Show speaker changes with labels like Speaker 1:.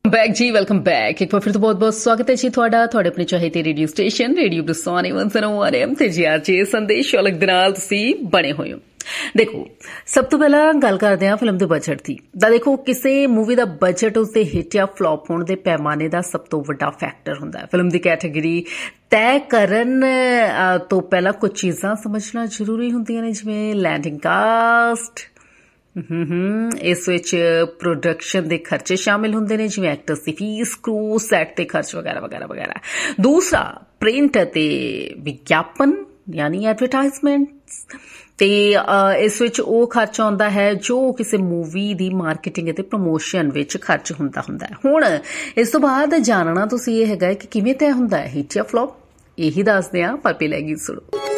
Speaker 1: Back जी, welcome back. एक बार फिर तो बहुत बहुत स्वागत है जी ਤੁਹਾਡਾ ਆਪਣੇ ਚਾਹੀਦੇ ਰੇਡੀਓ ਸਟੇਸ਼ਨ ਰੇਡੀਓ ਬਰਸਾਨੇ 101 FM ਤੇ ਜੀ ਅੱਜ ਸੰਦੇਸ਼ ਅਲੱਗ ਦੇ ਨਾਲ ਤੁਸੀਂ ਬਣੇ ਹੋਏ ਹੋ। ਦੇਖੋ, ਸਭ ਤੋਂ ਪਹਿਲਾਂ ਗੱਲ ਕਰਦੇ ਹਾਂ ਫਿਲਮ ਦੇ ਬਜਟ ਦੀ। ਤਾਂ ਦੇਖੋ, ਕਿਸੇ ਮੂਵੀ ਦਾ ਬਜਟ ਉਸਦੇ ਹਿੱਟ ਜਾਂ ਫਲॉप ਹੋਣ ਦੇ ਪੈਮਾਨੇ ਦਾ ਸਭ ਤੋਂ ਵੱਡਾ ਫੈਕਟਰ ਹੁੰਦਾ ਹੈ। ਫਿਲਮ ਦੀ ਕੈਟੇਗਰੀ ਤੈਅ ਕਰਨ ਤੋਂ ਪਹਿਲਾਂ ਕੁਝ ਚੀਜ਼ਾਂ ਸਮਝਣਾ ਜ਼ਰੂਰੀ ਹੁੰਦੀਆਂ ਨੇ, ਜਿਵੇਂ ਲੈਂਡਿੰਗ ਕਾਸਟ, ਇਸ ਵਿੱਚ ਪ੍ਰੋਡਕਸ਼ਨ ਦੇ ਖਰਚੇ ਸ਼ਾਮਿਲ ਹੁੰਦੇ ਨੇ, ਜਿਵੇਂ ਐਕਟਰਸ ਦੀ ਫੀਸ, ਕਰੂ, ਸੈਟ ਤੇ ਖਰਚ ਵਗੈਰਾ ਵਗੈਰਾ ਵਗੈਰਾ। ਦੂਸਰਾ, ਪ੍ਰਿੰਟ ਅਤੇ ਵਿਗਿਆਪਨ ਯਾਨੀ ਐਡਵਰਟਾਈਜ਼ਮੈਂਟ, ਤੇ ਇਸ ਵਿੱਚ ਉਹ ਖਰਚ ਆਉਂਦਾ ਹੈ ਜੋ ਕਿਸੇ ਮੂਵੀ ਦੀ ਮਾਰਕੀਟਿੰਗ ਅਤੇ ਪ੍ਰਮੋਸ਼ਨ ਵਿੱਚ ਖਰਚ ਹੁੰਦਾ ਹੈ। ਹੁਣ ਇਸ ਤੋਂ ਬਾਅਦ ਜਾਣਨਾ ਤੁਸੀਂ ਇਹ ਹੈਗਾ ਕਿ ਕਿਵੇਂ ਤੈਅ ਹੁੰਦਾ ਹੈ ਹਿੱਟ ਜਾਂ ਫਲॉप, ਇਹੀ ਦੱਸਦੇ ਹਾਂ, ਪਰ ਪਹਿਲਾਂ ਗੀਤ ਸੁਣੋ।